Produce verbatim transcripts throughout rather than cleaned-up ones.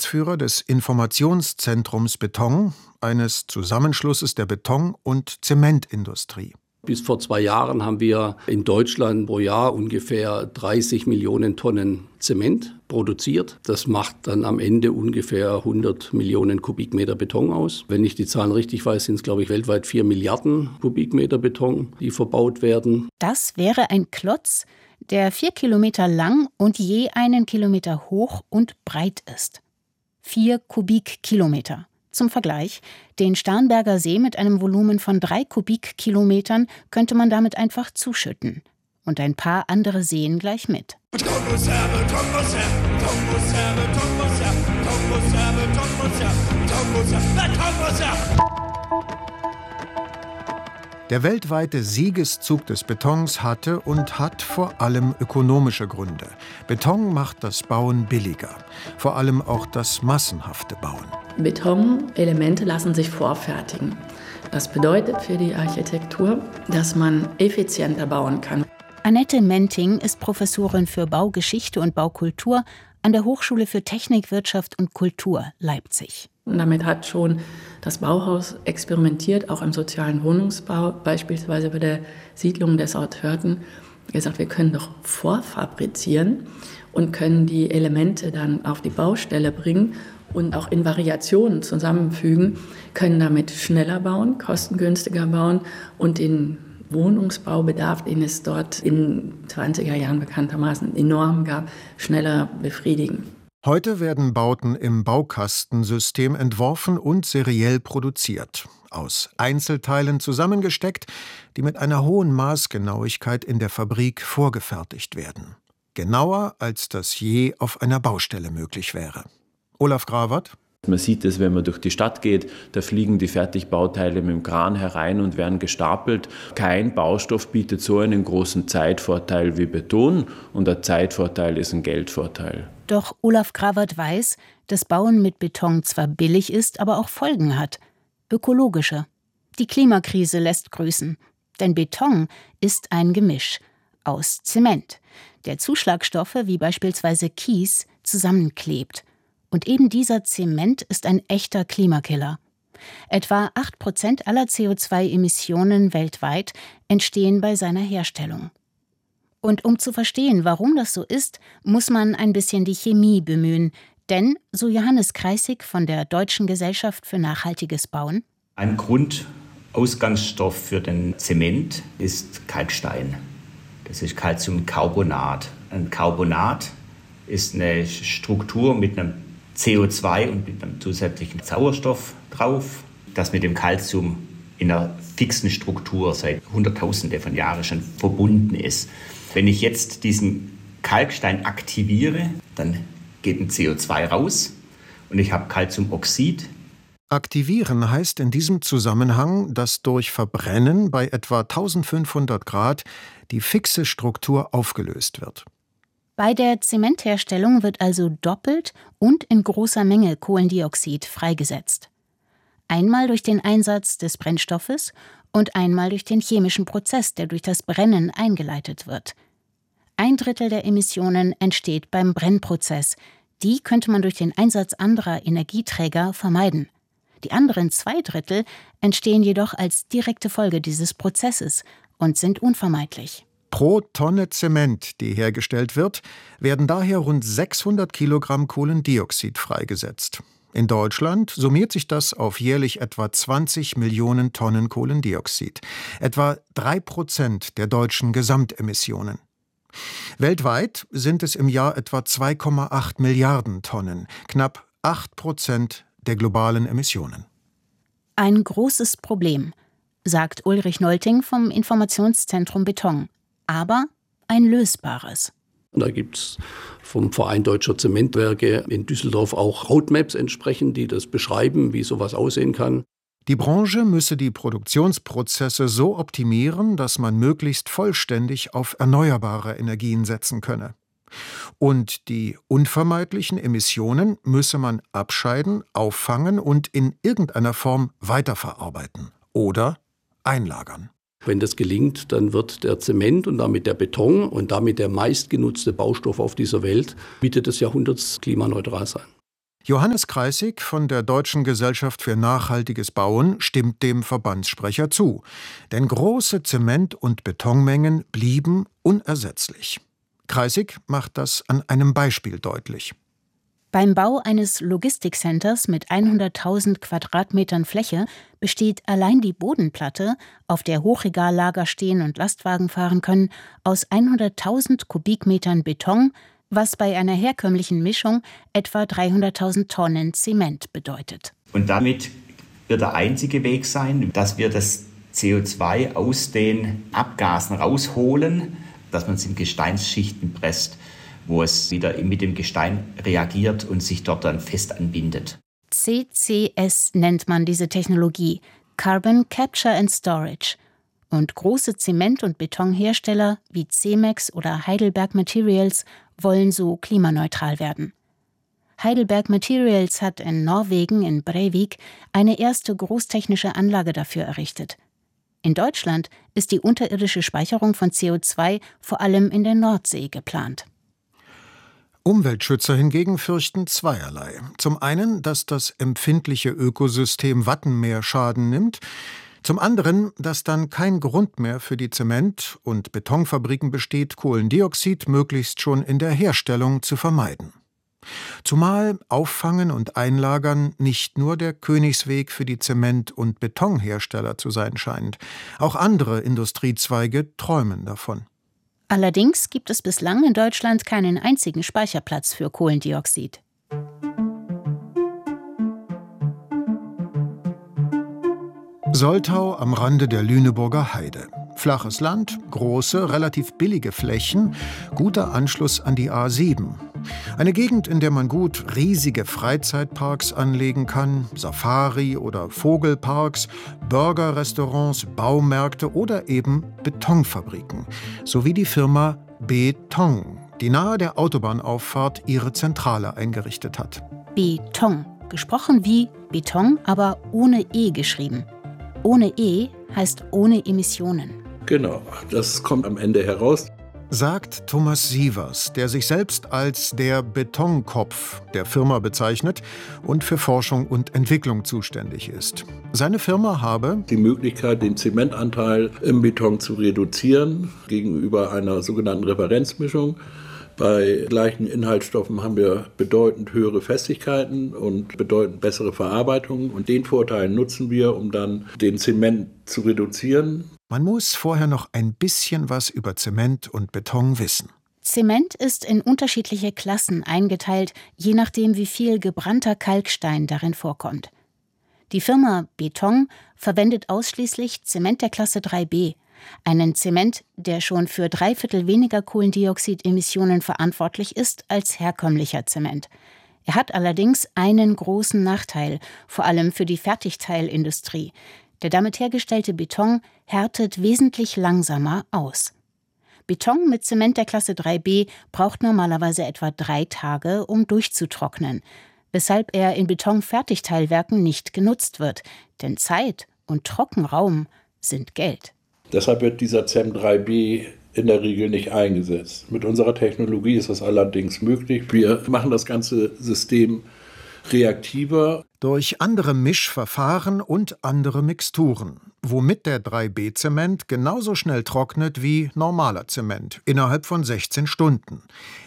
Geschäftsführer des Informationszentrums Beton, eines Zusammenschlusses der Beton- und Zementindustrie. Bis vor zwei Jahren haben wir in Deutschland pro Jahr ungefähr dreißig Millionen Tonnen Zement produziert. Das macht dann am Ende ungefähr hundert Millionen Kubikmeter Beton aus. Wenn ich die Zahlen richtig weiß, sind es, glaube ich, weltweit vier Milliarden Kubikmeter Beton, die verbaut werden. Das wäre ein Klotz, der vier Kilometer lang und je einen Kilometer hoch und breit ist. Vier Kubikkilometer. Zum Vergleich, den Starnberger See mit einem Volumen von drei Kubikkilometern könnte man damit einfach zuschütten. Und ein paar andere Seen gleich mit. Der weltweite Siegeszug des Betons hatte und hat vor allem ökonomische Gründe. Beton macht das Bauen billiger, vor allem auch das massenhafte Bauen. Betonelemente lassen sich vorfertigen. Das bedeutet für die Architektur, dass man effizienter bauen kann. Annette Menting ist Professorin für Baugeschichte und Baukultur an der Hochschule für Technik, Wirtschaft und Kultur Leipzig. Und damit hat schon das Bauhaus experimentiert, auch im sozialen Wohnungsbau, beispielsweise bei der Siedlung des Ort Hörten, gesagt, wir können doch vorfabrizieren und können die Elemente dann auf die Baustelle bringen und auch in Variationen zusammenfügen, können damit schneller bauen, kostengünstiger bauen und den Wohnungsbaubedarf, den es dort in zwanziger Jahren bekanntermaßen enorm gab, schneller befriedigen. Heute werden Bauten im Baukastensystem entworfen und seriell produziert, aus Einzelteilen zusammengesteckt, die mit einer hohen Maßgenauigkeit in der Fabrik vorgefertigt werden. Genauer, als das je auf einer Baustelle möglich wäre. Olaf Grawert. Man sieht es, wenn man durch die Stadt geht, da fliegen die Fertigbauteile mit dem Kran herein und werden gestapelt. Kein Baustoff bietet so einen großen Zeitvorteil wie Beton und der Zeitvorteil ist ein Geldvorteil. Doch Olaf Grawert weiß, dass Bauen mit Beton zwar billig ist, aber auch Folgen hat. Ökologische. Die Klimakrise lässt grüßen. Denn Beton ist ein Gemisch aus Zement, der Zuschlagstoffe wie beispielsweise Kies zusammenklebt. Und eben dieser Zement ist ein echter Klimakiller. Etwa acht Prozent aller C O zwei Emissionen weltweit entstehen bei seiner Herstellung. Und um zu verstehen, warum das so ist, muss man ein bisschen die Chemie bemühen. Denn, so Johannes Kreissig von der Deutschen Gesellschaft für nachhaltiges Bauen: Ein Grundausgangsstoff für den Zement ist Kalkstein. Das ist Calciumcarbonat. Ein Carbonat ist eine Struktur mit einem C O zwei und mit einem zusätzlichen Sauerstoff drauf, das mit dem Calcium in einer fixen Struktur seit Hunderttausende von Jahren schon verbunden ist. Wenn ich jetzt diesen Kalkstein aktiviere, dann geht ein C O zwei raus und ich habe Calciumoxid. Aktivieren heißt in diesem Zusammenhang, dass durch Verbrennen bei etwa eintausendfünfhundert Grad die fixe Struktur aufgelöst wird. Bei der Zementherstellung wird also doppelt und in großer Menge Kohlendioxid freigesetzt. Einmal durch den Einsatz des Brennstoffes und einmal durch den chemischen Prozess, der durch das Brennen eingeleitet wird. Ein Drittel der Emissionen entsteht beim Brennprozess. Die könnte man durch den Einsatz anderer Energieträger vermeiden. Die anderen zwei Drittel entstehen jedoch als direkte Folge dieses Prozesses und sind unvermeidlich. Pro Tonne Zement, die hergestellt wird, werden daher rund sechshundert Kilogramm Kohlendioxid freigesetzt. In Deutschland summiert sich das auf jährlich etwa zwanzig Millionen Tonnen Kohlendioxid, etwa drei Prozent der deutschen Gesamtemissionen. Weltweit sind es im Jahr etwa zwei Komma acht Milliarden Tonnen, knapp acht Prozent der globalen Emissionen. Ein großes Problem, sagt Ulrich Nolting vom Informationszentrum Beton. Aber ein lösbares. Da gibt es vom Verein Deutscher Zementwerke in Düsseldorf auch Roadmaps entsprechend, die das beschreiben, wie sowas aussehen kann. Die Branche müsse die Produktionsprozesse so optimieren, dass man möglichst vollständig auf erneuerbare Energien setzen könne. Und die unvermeidlichen Emissionen müsse man abscheiden, auffangen und in irgendeiner Form weiterverarbeiten oder einlagern. Wenn das gelingt, dann wird der Zement und damit der Beton und damit der meistgenutzte Baustoff auf dieser Welt Mitte des Jahrhunderts klimaneutral sein. Johannes Kreissig von der Deutschen Gesellschaft für nachhaltiges Bauen stimmt dem Verbandssprecher zu. Denn große Zement- und Betonmengen blieben unersetzlich. Kreissig macht das an einem Beispiel deutlich. Beim Bau eines Logistikcenters mit hunderttausend Quadratmetern Fläche besteht allein die Bodenplatte, auf der Hochregallager stehen und Lastwagen fahren können, aus hunderttausend Kubikmetern Beton, was bei einer herkömmlichen Mischung etwa dreihunderttausend Tonnen Zement bedeutet. Und damit wird der einzige Weg sein, dass wir das C O zwei aus den Abgasen rausholen, dass man es in Gesteinsschichten presst, wo es wieder mit dem Gestein reagiert und sich dort dann fest anbindet. C C S nennt man diese Technologie, Carbon Capture and Storage. Und große Zement- und Betonhersteller wie Cemex oder Heidelberg Materials wollen so klimaneutral werden. Heidelberg Materials hat in Norwegen in Brevik eine erste großtechnische Anlage dafür errichtet. In Deutschland ist die unterirdische Speicherung von C O zwei vor allem in der Nordsee geplant. Umweltschützer hingegen fürchten zweierlei. Zum einen, dass das empfindliche Ökosystem Wattenmeer Schaden nimmt, zum anderen, dass dann kein Grund mehr für die Zement- und Betonfabriken besteht, Kohlendioxid möglichst schon in der Herstellung zu vermeiden. Zumal Auffangen und Einlagern nicht nur der Königsweg für die Zement- und Betonhersteller zu sein scheint. Auch andere Industriezweige träumen davon. Allerdings gibt es bislang in Deutschland keinen einzigen Speicherplatz für Kohlendioxid. Soltau am Rande der Lüneburger Heide. Flaches Land, große, relativ billige Flächen, guter Anschluss an die A sieben. Eine Gegend, in der man gut riesige Freizeitparks anlegen kann, Safari- oder Vogelparks, Burgerrestaurants, Baumärkte oder eben Betonfabriken, sowie die Firma Beton, die nahe der Autobahnauffahrt ihre Zentrale eingerichtet hat. Beton, gesprochen wie Beton, aber ohne E geschrieben. Ohne E heißt ohne Emissionen. Genau, das kommt am Ende heraus. Sagt Thomas Sievers, der sich selbst als der Betonkopf der Firma bezeichnet und für Forschung und Entwicklung zuständig ist. Seine Firma habe die Möglichkeit, den Zementanteil im Beton zu reduzieren gegenüber einer sogenannten Referenzmischung. Bei gleichen Inhaltsstoffen haben wir bedeutend höhere Festigkeiten und bedeutend bessere Verarbeitungen. Und den Vorteil nutzen wir, um dann den Zement zu reduzieren. Man muss vorher noch ein bisschen was über Zement und Beton wissen. Zement ist in unterschiedliche Klassen eingeteilt, je nachdem, wie viel gebrannter Kalkstein darin vorkommt. Die Firma Beton verwendet ausschließlich Zement der Klasse drei B. Einen Zement, der schon für drei Viertel weniger Kohlendioxidemissionen verantwortlich ist als herkömmlicher Zement. Er hat allerdings einen großen Nachteil, vor allem für die Fertigteilindustrie. Der damit hergestellte Beton härtet wesentlich langsamer aus. Beton mit Zement der Klasse drei B braucht normalerweise etwa drei Tage, um durchzutrocknen, weshalb er in Betonfertigteilwerken nicht genutzt wird, denn Zeit und Trockenraum sind Geld. Deshalb wird dieser C E M drei B in der Regel nicht eingesetzt. Mit unserer Technologie ist das allerdings möglich. Wir machen das ganze System reaktiver. Durch andere Mischverfahren und andere Mixturen, womit der drei B-Zement genauso schnell trocknet wie normaler Zement, innerhalb von sechzehn Stunden.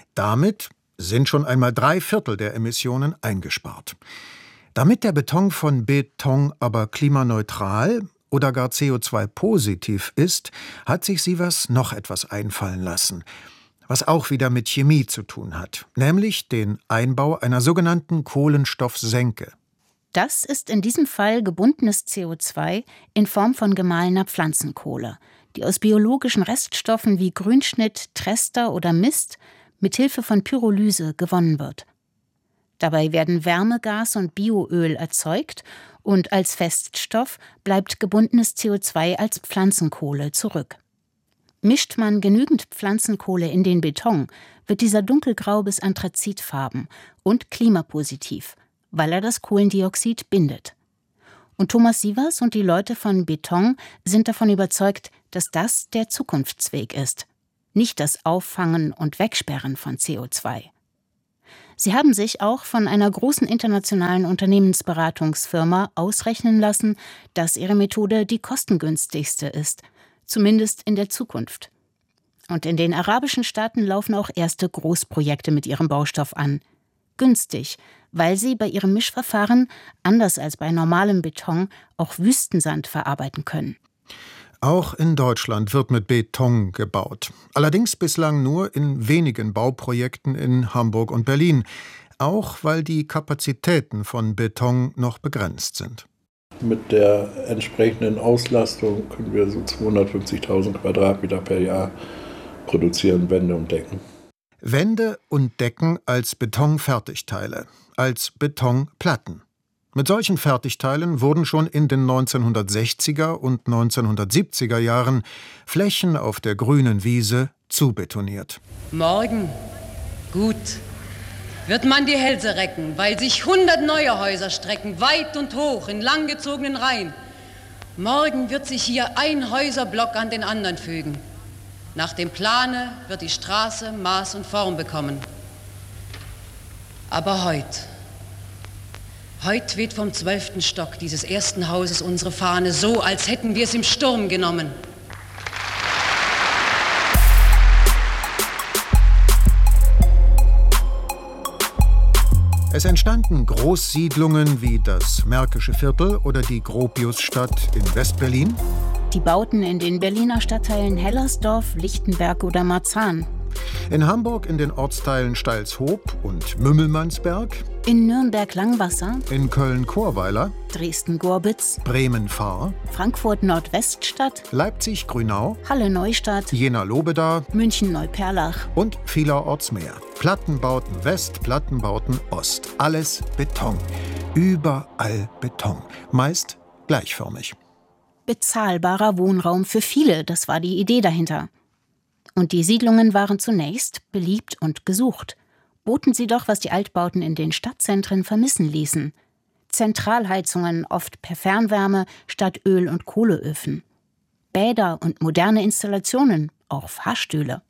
Damit sind schon einmal drei Viertel der Emissionen eingespart. Damit der Beton von Beton aber klimaneutral oder gar C O zwei positiv ist, hat sich Sievers noch etwas einfallen lassen, was auch wieder mit Chemie zu tun hat, nämlich den Einbau einer sogenannten Kohlenstoffsenke. Das ist in diesem Fall gebundenes C O zwei in Form von gemahlener Pflanzenkohle, die aus biologischen Reststoffen wie Grünschnitt, Trester oder Mist mithilfe von Pyrolyse gewonnen wird. Dabei werden Wärmegas und Bioöl erzeugt und als Feststoff bleibt gebundenes C O zwei als Pflanzenkohle zurück. Mischt man genügend Pflanzenkohle in den Beton, wird dieser dunkelgrau bis anthrazitfarben und klimapositiv, weil er das Kohlendioxid bindet. Und Thomas Sievers und die Leute von Beton sind davon überzeugt, dass das der Zukunftsweg ist, nicht das Auffangen und Wegsperren von C O zwei. Sie haben sich auch von einer großen internationalen Unternehmensberatungsfirma ausrechnen lassen, dass ihre Methode die kostengünstigste ist, zumindest in der Zukunft. Und in den arabischen Staaten laufen auch erste Großprojekte mit ihrem Baustoff an. Günstig, weil sie bei ihrem Mischverfahren, anders als bei normalem Beton, auch Wüstensand verarbeiten können. Auch in Deutschland wird mit Beton gebaut. Allerdings bislang nur in wenigen Bauprojekten in Hamburg und Berlin. Auch weil die Kapazitäten von Beton noch begrenzt sind. Mit der entsprechenden Auslastung können wir so zweihundertfünfzigtausend Quadratmeter per Jahr produzieren, Wände und Decken. Wände und Decken als Betonfertigteile, als Betonplatten. Mit solchen Fertigteilen wurden schon in den neunzehnhundertsechziger und neunzehnhundertsiebziger Jahren Flächen auf der grünen Wiese zubetoniert. Morgen, gut, wird man die Hälse recken, weil sich hundert neue Häuser strecken, weit und hoch, in langgezogenen Reihen. Morgen wird sich hier ein Häuserblock an den anderen fügen. Nach dem Plane wird die Straße Maß und Form bekommen. Aber heute, heute weht vom zwölften Stock dieses ersten Hauses unsere Fahne so, als hätten wir es im Sturm genommen. Es entstanden Großsiedlungen wie das Märkische Viertel oder die Gropiusstadt in Westberlin. Die Bauten in den Berliner Stadtteilen Hellersdorf, Lichtenberg oder Marzahn. In Hamburg in den Ortsteilen Steilshoop und Mümmelmannsberg. In Nürnberg-Langwasser. In Köln-Chorweiler. Dresden-Gorbitz. Bremen-Fahr. Frankfurt-Nordweststadt. Leipzig-Grünau. Halle-Neustadt. Jena-Lobeda. München-Neuperlach. Und vielerorts mehr. Plattenbauten West, Plattenbauten Ost. Alles Beton. Überall Beton. Meist gleichförmig. Bezahlbarer Wohnraum für viele, das war die Idee dahinter. Und die Siedlungen waren zunächst beliebt und gesucht. Boten sie doch, was die Altbauten in den Stadtzentren vermissen ließen. Zentralheizungen, oft per Fernwärme statt Öl- und Kohleöfen. Bäder und moderne Installationen, auch Fahrstühle.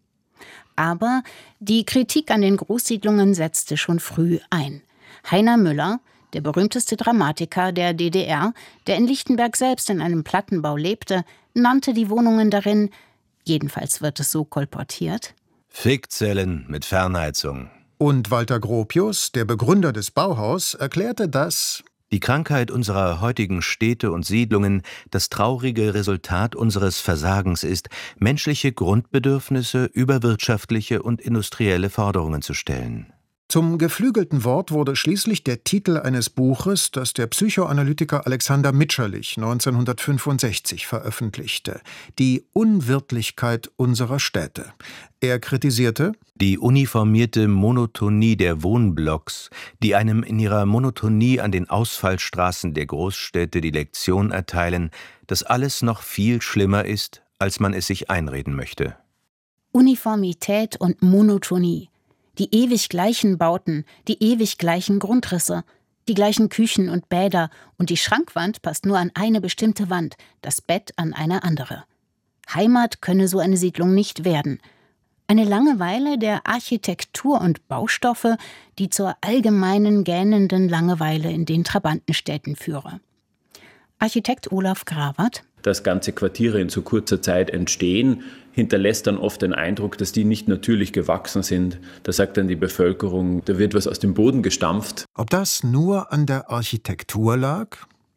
Aber die Kritik an den Großsiedlungen setzte schon früh ein. Heiner Müller, der berühmteste Dramatiker der D D R, der in Lichtenberg selbst in einem Plattenbau lebte, nannte die Wohnungen darin, jedenfalls wird es so kolportiert, Fickzellen mit Fernheizung. Und Walter Gropius, der Begründer des Bauhaus, erklärte, dass die Krankheit unserer heutigen Städte und Siedlungen das traurige Resultat unseres Versagens ist, menschliche Grundbedürfnisse über wirtschaftliche und industrielle Forderungen zu stellen. Zum geflügelten Wort wurde schließlich der Titel eines Buches, das der Psychoanalytiker Alexander Mitscherlich neunzehnhundertfünfundsechzig veröffentlichte: Die Unwirtlichkeit unserer Städte. Er kritisierte die uniformierte Monotonie der Wohnblocks, die einem in ihrer Monotonie an den Ausfallstraßen der Großstädte die Lektion erteilen, dass alles noch viel schlimmer ist, als man es sich einreden möchte. Uniformität und Monotonie. Die ewig gleichen Bauten, die ewig gleichen Grundrisse, die gleichen Küchen und Bäder und die Schrankwand passt nur an eine bestimmte Wand, das Bett an eine andere. Heimat könne so eine Siedlung nicht werden. Eine Langeweile der Architektur und Baustoffe, die zur allgemeinen gähnenden Langeweile in den Trabantenstädten führe. Architekt Olaf Grawert: Dass ganze Quartiere in so kurzer Zeit entstehen, hinterlässt dann oft den Eindruck, dass die nicht natürlich gewachsen sind. Da sagt dann die Bevölkerung, da wird was aus dem Boden gestampft. Ob das nur an der Architektur lag?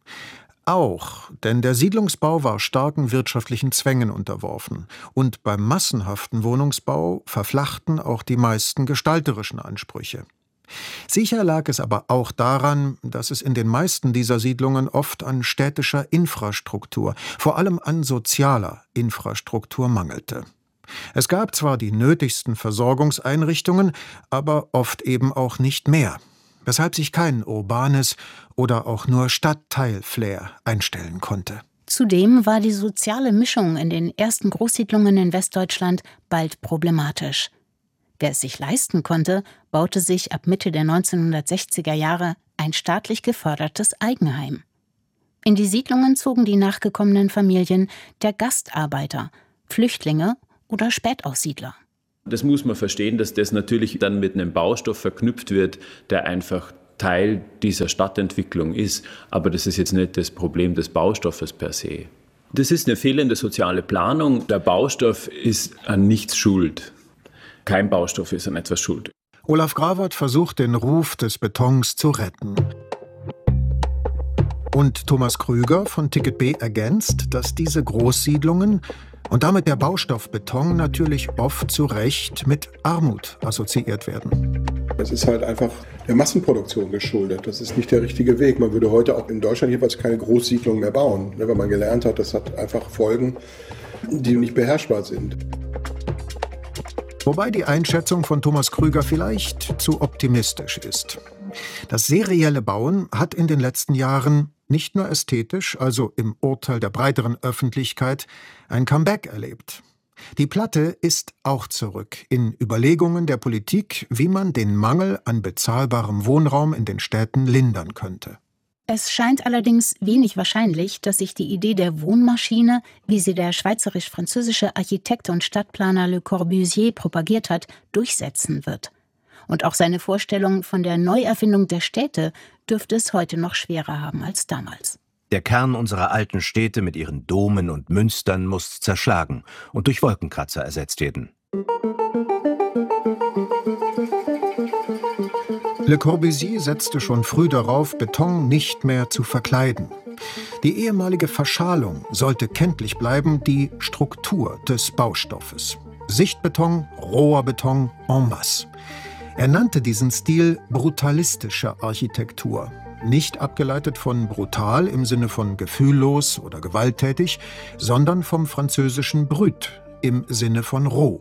Auch, denn der Siedlungsbau war starken wirtschaftlichen Zwängen unterworfen. Und beim massenhaften Wohnungsbau verflachten auch die meisten gestalterischen Ansprüche. Sicher lag es aber auch daran, dass es in den meisten dieser Siedlungen oft an städtischer Infrastruktur, vor allem an sozialer Infrastruktur mangelte. Es gab zwar die nötigsten Versorgungseinrichtungen, aber oft eben auch nicht mehr, weshalb sich kein urbanes oder auch nur Stadtteil-Flair einstellen konnte. Zudem war die soziale Mischung in den ersten Großsiedlungen in Westdeutschland bald problematisch. Wer es sich leisten konnte, baute sich ab Mitte der neunzehnhundertsechziger Jahre ein staatlich gefördertes Eigenheim. In die Siedlungen zogen die nachgekommenen Familien der Gastarbeiter, Flüchtlinge oder Spätaussiedler. Das muss man verstehen, dass das natürlich dann mit einem Baustoff verknüpft wird, der einfach Teil dieser Stadtentwicklung ist. Aber das ist jetzt nicht das Problem des Baustoffes per se. Das ist eine fehlende soziale Planung. Der Baustoff ist an nichts schuld. Kein Baustoff ist an etwas schuld. Olaf Grawert versucht, den Ruf des Betons zu retten. Und Thomas Krüger von Ticket B ergänzt, dass diese Großsiedlungen und damit der Baustoff Beton natürlich oft zu Recht mit Armut assoziiert werden. Das ist halt einfach der Massenproduktion geschuldet. Das ist nicht der richtige Weg. Man würde heute auch in Deutschland jedenfalls keine Großsiedlungen mehr bauen, weil man gelernt hat, das hat einfach Folgen, die nicht beherrschbar sind. Wobei die Einschätzung von Thomas Krüger vielleicht zu optimistisch ist. Das serielle Bauen hat in den letzten Jahren nicht nur ästhetisch, also im Urteil der breiteren Öffentlichkeit, ein Comeback erlebt. Die Platte ist auch zurück in Überlegungen der Politik, wie man den Mangel an bezahlbarem Wohnraum in den Städten lindern könnte. Es scheint allerdings wenig wahrscheinlich, dass sich die Idee der Wohnmaschine, wie sie der schweizerisch-französische Architekt und Stadtplaner Le Corbusier propagiert hat, durchsetzen wird. Und auch seine Vorstellung von der Neuerfindung der Städte dürfte es heute noch schwerer haben als damals. Der Kern unserer alten Städte mit ihren Domen und Münstern muss zerschlagen und durch Wolkenkratzer ersetzt werden. Le Corbusier setzte schon früh darauf, Beton nicht mehr zu verkleiden. Die ehemalige Verschalung sollte kenntlich bleiben, die Struktur des Baustoffes. Sichtbeton, roher Beton en masse. Er nannte diesen Stil brutalistische Architektur. Nicht abgeleitet von brutal im Sinne von gefühllos oder gewalttätig, sondern vom französischen brut im Sinne von roh.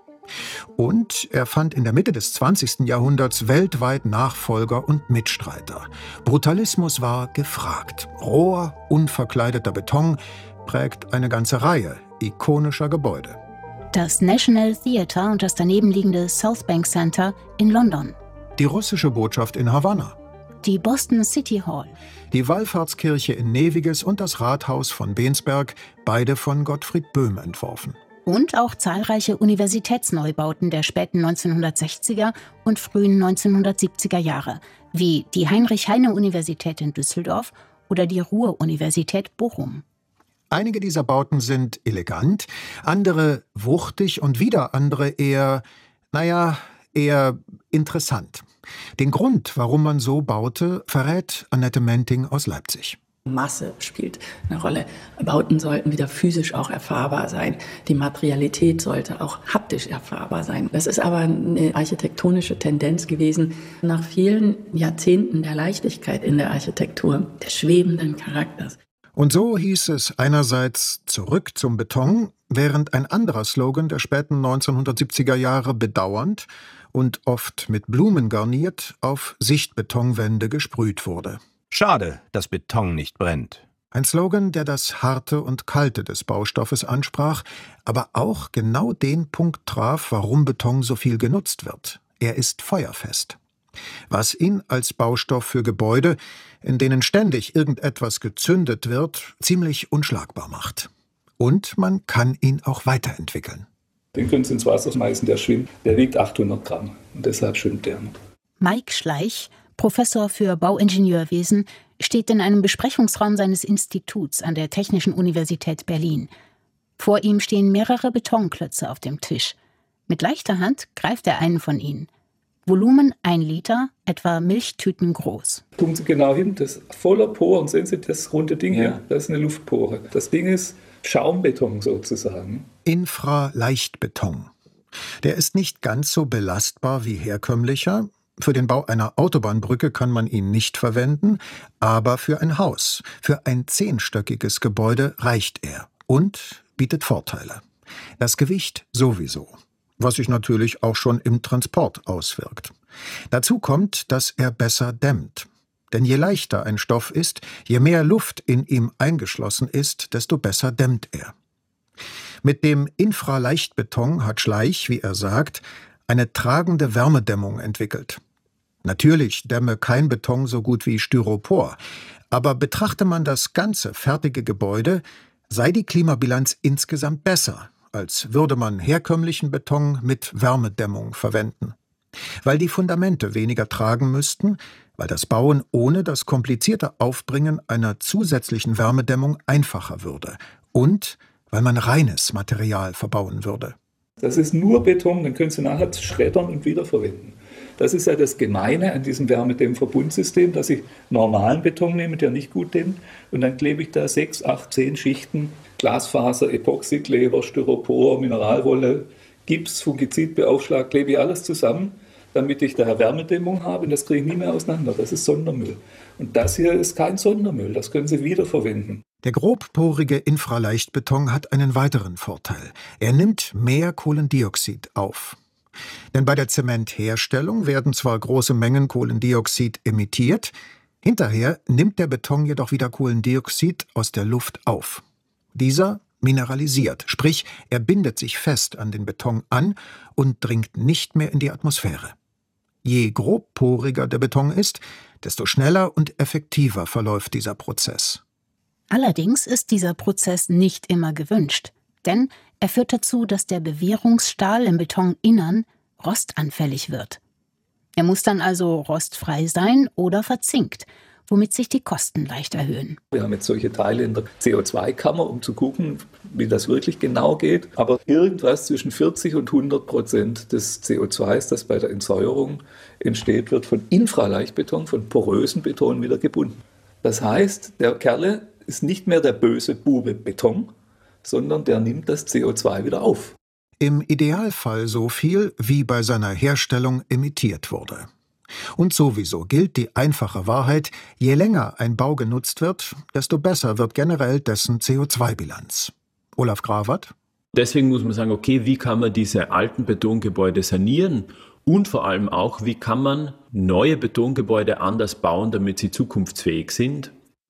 Und er fand in der Mitte des zwanzigsten Jahrhunderts weltweit Nachfolger und Mitstreiter. Brutalismus war gefragt. Roher, unverkleideter Beton prägt eine ganze Reihe ikonischer Gebäude. Das National Theatre und das danebenliegende South Bank Center in London. Die russische Botschaft in Havanna. Die Boston City Hall. Die Wallfahrtskirche in Neviges und das Rathaus von Bensberg, beide von Gottfried Böhm entworfen. Und auch zahlreiche Universitätsneubauten der späten neunzehnhundertsechziger und frühen neunzehnhundertsiebziger Jahre, wie die Heinrich-Heine-Universität in Düsseldorf oder die Ruhr-Universität Bochum. Einige dieser Bauten sind elegant, andere wuchtig und wieder andere eher, naja, eher interessant. Den Grund, warum man so baute, verrät Annette Menting aus Leipzig. Masse spielt eine Rolle. Bauten sollten wieder physisch auch erfahrbar sein. Die Materialität sollte auch haptisch erfahrbar sein. Das ist aber eine architektonische Tendenz gewesen nach vielen Jahrzehnten der Leichtigkeit in der Architektur, des schwebenden Charakters. Und so hieß es einerseits zurück zum Beton, während ein anderer Slogan der späten neunzehnhundertsiebziger Jahre bedauernd und oft mit Blumen garniert auf Sichtbetonwände gesprüht wurde. Schade, dass Beton nicht brennt. Ein Slogan, der das Harte und Kalte des Baustoffes ansprach, aber auch genau den Punkt traf, warum Beton so viel genutzt wird. Er ist feuerfest. Was ihn als Baustoff für Gebäude, in denen ständig irgendetwas gezündet wird, ziemlich unschlagbar macht. Und man kann ihn auch weiterentwickeln. Den können Sie ins Wasser schmeißen, der schwimmt. Der wiegt achthundert Gramm und deshalb schwimmt der. Mike Schleich, Professor für Bauingenieurwesen, steht in einem Besprechungsraum seines Instituts an der Technischen Universität Berlin. Vor ihm stehen mehrere Betonklötze auf dem Tisch. Mit leichter Hand greift er einen von ihnen. Volumen ein Liter, etwa Milchtüten groß. Gucken Sie genau hin, das ist voller Poren. Sehen Sie das runde Ding ja. hier? Das ist eine Luftpore. Das Ding ist Schaumbeton sozusagen. Infraleichtbeton. Der ist nicht ganz so belastbar wie herkömmlicher. Für den Bau einer Autobahnbrücke kann man ihn nicht verwenden, aber für ein Haus, für ein zehnstöckiges Gebäude reicht er und bietet Vorteile. Das Gewicht sowieso, was sich natürlich auch schon im Transport auswirkt. Dazu kommt, dass er besser dämmt. Denn je leichter ein Stoff ist, je mehr Luft in ihm eingeschlossen ist, desto besser dämmt er. Mit dem Infraleichtbeton hat Schleich, wie er sagt, eine tragende Wärmedämmung entwickelt. Natürlich dämme kein Beton so gut wie Styropor, aber betrachte man das ganze fertige Gebäude, sei die Klimabilanz insgesamt besser als würde man herkömmlichen Beton mit Wärmedämmung verwenden. Weil die Fundamente weniger tragen müssten, weil das Bauen ohne das komplizierte Aufbringen einer zusätzlichen Wärmedämmung einfacher würde und weil man reines Material verbauen würde. Das ist nur Beton, den können Sie nachher schreddern und wiederverwenden. Das ist ja das Gemeine an diesem Wärmedämmverbundsystem, dass ich normalen Beton nehme, der nicht gut dämmt, und dann klebe ich da sechs, acht, zehn Schichten Glasfaser, Epoxykleber, Styropor, Mineralwolle, Gips, Fungizidbeaufschlag, klebe ich alles zusammen, damit ich da Wärmedämmung habe, und das kriege ich nie mehr auseinander. Das ist Sondermüll. Und das hier ist kein Sondermüll, das können Sie wiederverwenden. Der grobporige Infraleichtbeton hat einen weiteren Vorteil. Er nimmt mehr Kohlendioxid auf. Denn bei der Zementherstellung werden zwar große Mengen Kohlendioxid emittiert, hinterher nimmt der Beton jedoch wieder Kohlendioxid aus der Luft auf. Dieser mineralisiert, sprich, er bindet sich fest an den Beton an und dringt nicht mehr in die Atmosphäre. Je grobporiger der Beton ist, desto schneller und effektiver verläuft dieser Prozess. Allerdings ist dieser Prozess nicht immer gewünscht, denn er führt dazu, dass der Bewehrungsstahl im Betoninnern rostanfällig wird. Er muss dann also rostfrei sein oder verzinkt, womit sich die Kosten leicht erhöhen. Wir haben jetzt solche Teile in der C O zwei Kammer, um zu gucken, wie das wirklich genau geht. Aber irgendwas zwischen vierzig und hundert Prozent des C O zwei, das bei der Entsäuerung entsteht, wird von Infraleichtbeton, von porösen Beton wieder gebunden. Das heißt, der Kerle ist nicht mehr der böse Bube Beton, sondern der nimmt das C O zwei wieder auf. Im Idealfall so viel, wie bei seiner Herstellung emittiert wurde. Und sowieso gilt die einfache Wahrheit, je länger ein Bau genutzt wird, desto besser wird generell dessen C O zwei Bilanz. Olaf Grawert? Deswegen muss man sagen, okay, wie kann man diese alten Betongebäude sanieren? Und vor allem auch, wie kann man neue Betongebäude anders bauen, damit sie zukunftsfähig sind?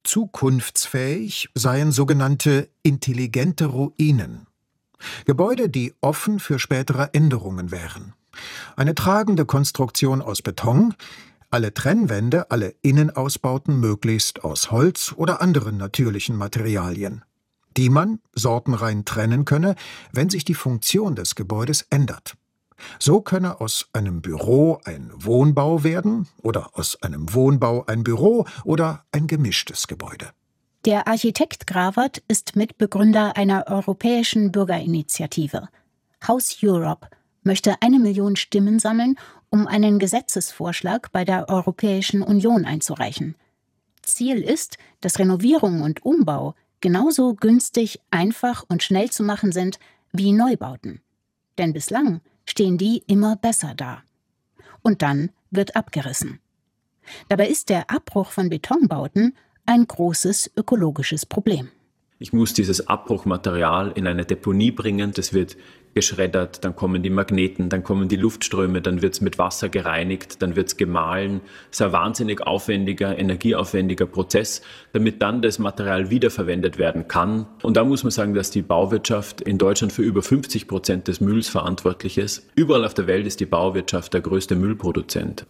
Zukunftsfähig seien sogenannte intelligente Ruinen. Gebäude, die offen für spätere Änderungen wären. Eine tragende Konstruktion aus Beton, alle Trennwände, alle Innenausbauten möglichst aus Holz oder anderen natürlichen Materialien, die man sortenrein trennen könne, wenn sich die Funktion des Gebäudes ändert. So könne aus einem Büro ein Wohnbau werden oder aus einem Wohnbau ein Büro oder ein gemischtes Gebäude. Der Architekt Grawert ist Mitbegründer einer europäischen Bürgerinitiative. House Europe möchte eine Million Stimmen sammeln, um einen Gesetzesvorschlag bei der Europäischen Union einzureichen. Ziel ist, dass Renovierung und Umbau genauso günstig, einfach und schnell zu machen sind wie Neubauten. Denn bislang stehen die immer besser da. Und dann wird abgerissen. Dabei ist der Abbruch von Betonbauten ein großes ökologisches Problem. Ich muss dieses Abbruchmaterial in eine Deponie bringen, das wird geschreddert, dann kommen die Magneten, dann kommen die Luftströme, dann wird es mit Wasser gereinigt, dann wird es gemahlen. Das ist ein wahnsinnig aufwendiger, energieaufwendiger Prozess, damit dann das Material wiederverwendet werden kann. Und da muss man sagen, dass die Bauwirtschaft in Deutschland für über fünfzig Prozent des Mülls verantwortlich ist. Überall auf der Welt ist die Bauwirtschaft der größte Müllproduzent.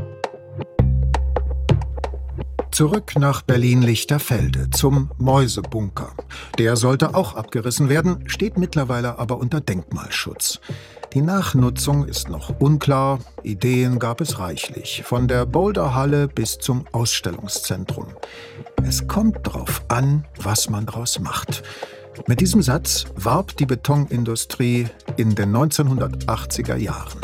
Zurück nach Berlin-Lichterfelde zum Mäusebunker. Der sollte auch abgerissen werden, steht mittlerweile aber unter Denkmalschutz. Die Nachnutzung ist noch unklar, Ideen gab es reichlich, von der Boulderhalle bis zum Ausstellungszentrum. Es kommt drauf an, was man draus macht. Mit diesem Satz warb die Betonindustrie in den neunzehnhundertachtziger Jahren.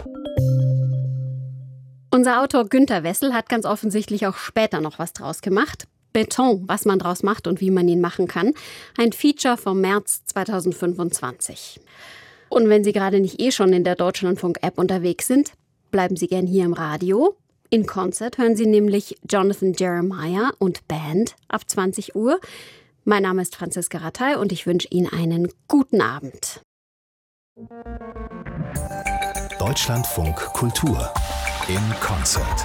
Unser Autor Günter Wessel hat ganz offensichtlich auch später noch was draus gemacht. Beton, was man draus macht und wie man ihn machen kann. Ein Feature vom März zweitausendfünfundzwanzig. Und wenn Sie gerade nicht eh schon in der Deutschlandfunk-App unterwegs sind, bleiben Sie gern hier im Radio. In Concert hören Sie nämlich Jonathan Jeremiah und Band ab zwanzig Uhr. Mein Name ist Franziska Rattay und ich wünsche Ihnen einen guten Abend. Deutschlandfunk Kultur in Concert.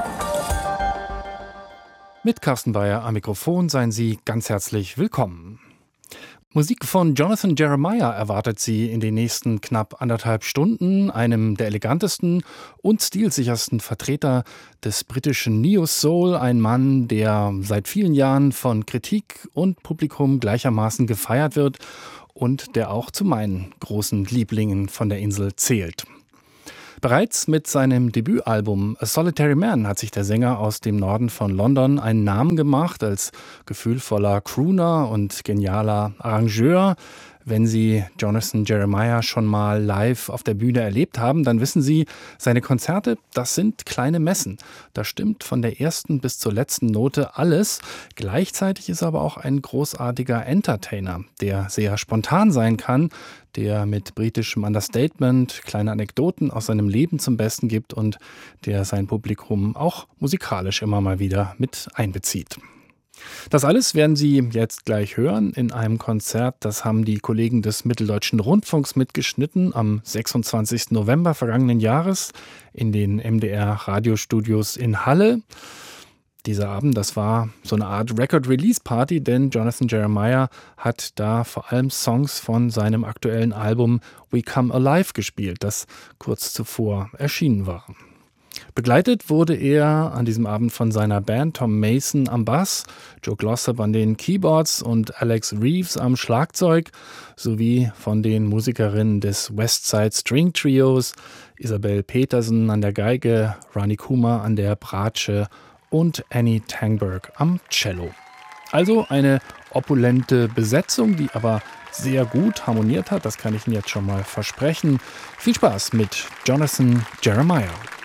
Mit Carsten Bayer am Mikrofon seien Sie ganz herzlich willkommen. Musik von Jonathan Jeremiah erwartet Sie in den nächsten knapp anderthalb Stunden, einem der elegantesten und stilsichersten Vertreter des britischen Neo-Soul, ein Mann, der seit vielen Jahren von Kritik und Publikum gleichermaßen gefeiert wird und der auch zu meinen großen Lieblingen von der Insel zählt. Bereits mit seinem Debütalbum A Solitary Man hat sich der Sänger aus dem Norden von London einen Namen gemacht als gefühlvoller Crooner und genialer Arrangeur. Wenn Sie Jonathan Jeremiah schon mal live auf der Bühne erlebt haben, dann wissen Sie, seine Konzerte, das sind kleine Messen. Da stimmt von der ersten bis zur letzten Note alles. Gleichzeitig ist er aber auch ein großartiger Entertainer, der sehr spontan sein kann, der mit britischem Understatement kleine Anekdoten aus seinem Leben zum Besten gibt und der sein Publikum auch musikalisch immer mal wieder mit einbezieht. Das alles werden Sie jetzt gleich hören in einem Konzert, das haben die Kollegen des Mitteldeutschen Rundfunks mitgeschnitten am sechsundzwanzigsten November vergangenen Jahres in den M D R-Radiostudios in Halle. Dieser Abend, das war so eine Art Record-Release-Party, denn Jonathan Jeremiah hat da vor allem Songs von seinem aktuellen Album We Come Alive gespielt, das kurz zuvor erschienen war. Begleitet wurde er an diesem Abend von seiner Band Tom Mason am Bass, Joe Glossop an den Keyboards und Alex Reeves am Schlagzeug sowie von den Musikerinnen des Westside String Trios, Isabel Petersen an der Geige, Rani Kumar an der Bratsche und Annie Tangberg am Cello. Also eine opulente Besetzung, die aber sehr gut harmoniert hat, das kann ich Ihnen jetzt schon mal versprechen. Viel Spaß mit Jonathan Jeremiah.